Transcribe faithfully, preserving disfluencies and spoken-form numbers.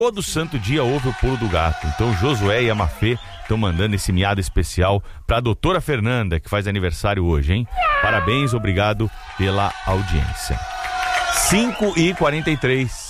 Todo santo dia ouve o pulo do gato. Então Josué e a Mafê estão mandando esse miado especial para a doutora Fernanda, que faz aniversário hoje, hein? Parabéns, obrigado pela audiência. cinco e quarenta e três.